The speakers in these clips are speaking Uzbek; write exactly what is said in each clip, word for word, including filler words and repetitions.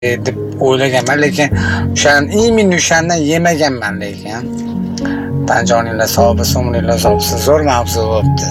deb o'ylaganman, lekin o'shan именно o'shandan yemaganman lekin. Tanjoninglar sog' bo'lsin, umringlar sog' bo'lsin. Zo'r mavzu bo'pti.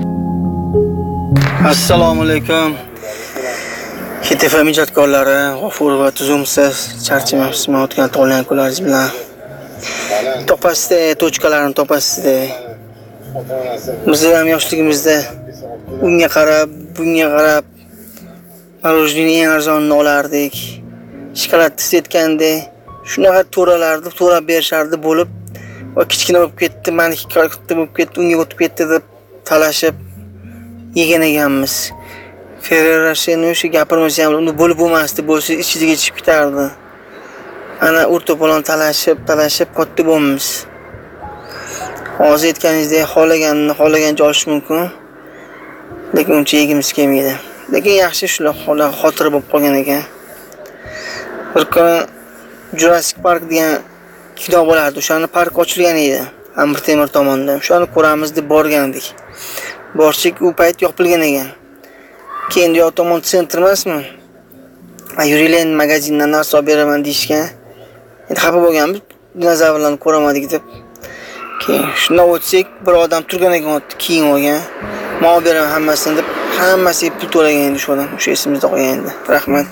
Assalomu alaykum. H T F ijodkorlari, G'ofur va tuzumsiz charchamayapsizmi? O'tgan tolgan kunlaringiz bilan topasizda, tochkalarni topasizda. Biz ham yoshligimizda unga qarab, bunga qarab marojnini eng arzonini olardik. Shokolad tizayotganda shunaqa to'ralardi, to'rab berishardi bo'lib, va kichkina bo'lib ketdi, meniki katta bo'lib ketdi, unga o'tib ketdi deb talashib yegan ekanmiz. Ferrero Rocherni o'sha gapirmasa ham uni bo'lib bo'lmasdi, bo'lsa ichiga chiqib ketardi. Ana o'rto'polon talashib, talashib katta bo'lmiz. Hozir aytganingizdek xohlaganini xohlagancha olish mumkin. Lekin uncha yegimiz kelmaydi. Lekin yaxshi shular xotira bo'lib qolgan ekan. Bir kun Jurassic Park degan kino bo'lardi. O'shani park ochilgan edi. Amir Temur tomonidan. O'shani ko'ramiz deb borgandik. Borchik u payt yopilgan ekan. Keyin yo tomon sentr emasmi? Yurilen magazindan narsa olib beraman deyishgan. Endi xafa bo'lganmiz. Dinozavrlarni ko'ramadik deb. Keyin shunday o'tsak, bir odam turgan ekan, keyin olgan. Men olib beraman hammasini deb, hammasiga pul to'lagan endi shu odam. O'sha esimizda qolgan endi. Rahmat.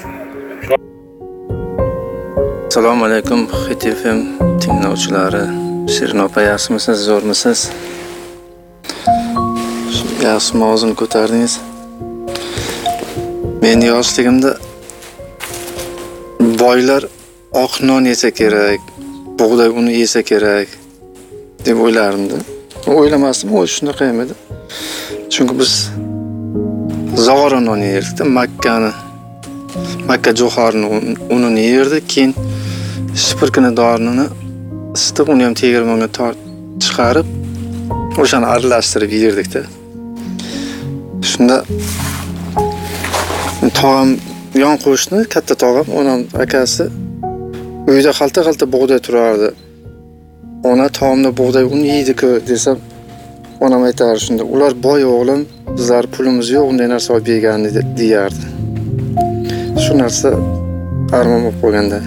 Assalomu alaykum H T F tinglovchilari. Shirin opa, yaxshimisiz, zo'rmisiz? Yaxshi mavzuni ko'tardingiz. Men yoshligimda boylar oq non yesa kerak, bug'doy uni yesa kerak deb o'ylardim. O'ylamasdim, o'y shunaqa edi. Chunki biz zog'ora non yerdik, Makkani, Makka jo'xorini unini yerdik, keyin shipirkini dorini isitib, uni ham tegirmonga tort chiqarib, o'shani aralashtirib yerdik-da. Shunda tog'am yon qo'shni, katta tog'am, onam akasi uyda xalta-xalta bug'doy turardi. Ona taomda bug'doy uni yeydi-ku desam, onam aytardi shunda, ular boy o'g'lim, bizlar pulimiz yo'q, unday narsa olib yeganni deyardi. Shu narsa armon bo'lib qolganda.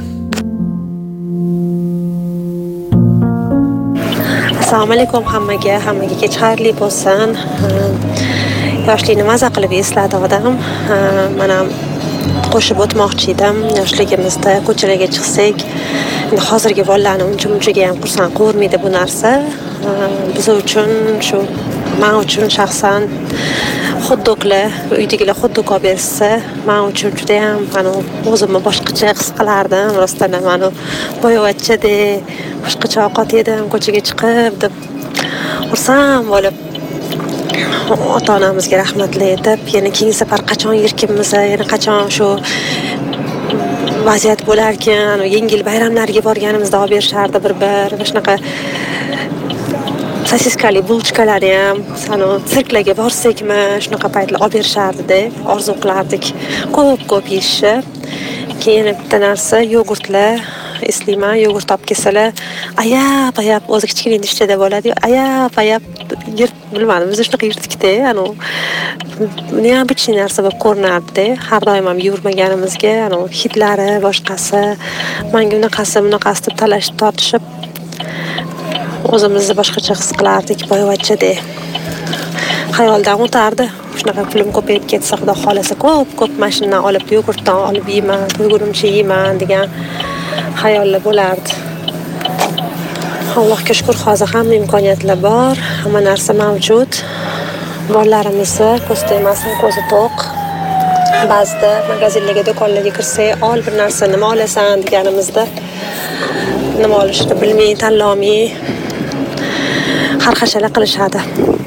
Assalomu alaykum hammaga, hammaga kech xayrli bo'lsin. Yoshlikni maza qilib esladi odam. Men ham qo'shib o'tmoqchi edim. Yoshligimizda ko'chalarga chiqsak, endi hozirgi bolalarni uncha-munchaga ham xursand qilmaydi bu narsa. Biz uchun shu, men uchun shaxsan xot-doglar, uydagilar xot-dog olib bersa, men uchun juda ham mana o'zimni boshqacha his qilardim. Rostdan ham mana boyvachchadek boshqacha ovqat yedim, ko'chaga chiqib deb xursand bo'lib ota-onamizga rahmatli aytib, yana keyingi safar qachon yirkinmiz, yana qachon shu vaziyat bo'larkan, yengil bayramlarga borganimizda olib berishardi bir-bir. Shunaqa sosiskali bulchkalarni ham, sano sirklarga borsakmi, shunaqa paytlar olib berishardi-da, orzu qilardik ko'p-ko'p yeyishni. Keyin bitta narsa yogurtlar, eslayman, yogurt olib kelsalar, ayab-ayab o'zi kichkina idishda bo'ladi, ayab-ayab bilmadim, biz shunaqa yirtdik-da, ano buni ham bichli narsa bo'lib ko'rinardi-da. Har doim ham yurmaganimizga, ano hidlari, boshqasi, menga bunaqasi, bunaqasi deb talashib tortishib o'zimizni boshqacha his qilardik, boyvachchadek. Xayoldan o'tardi. Shunaqa pulim ko'payib ketsa, xudo xolasa ko'p-ko'p mashinadan olib, yogurtdan olib yeyman, yugurumchi yeyman degan xayollar bo'lardi. Allohga shukr, hozir ham imkoniyatlar bor, hamma narsa mavjud. Bolalarimizni ko'z tegmasin, ko'zi to'q. Ba'zida magazinlarga, do'konlarga kirsak, ol bir narsa, nima olasan deganimizda nima olishni bilmay, tanlolmay xarxashalar qilishadi.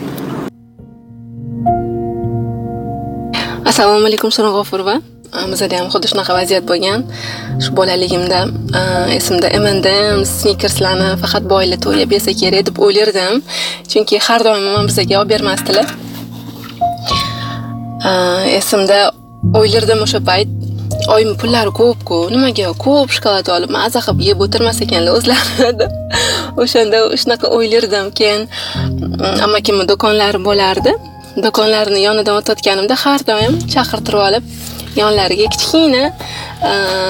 Assalomu alaykum, Shirin G'ofurova. Bizda ham xuddi shunaqa vaziyat bo'lgan. Shu bolaligimda esimda M and M, Snickerslarni faqat boylar to'yib yesa kerak deb o'ylardim. Chunki har doim ham bizga olib bermasdilar. Esimda o'ylardim o'sha payt, oyim pullari ko'p-ku, nimaga ko'p shokolad olib maza qilib yeb o'tirmas ekanlar o'zlari. O'shanda shunaqa o'ylardim. Keyin amakimning do'konlari bo'lardi. Do'konlarni yonidan o'tayotganimda har doim chaqirtirib olib, yonlariga kichkina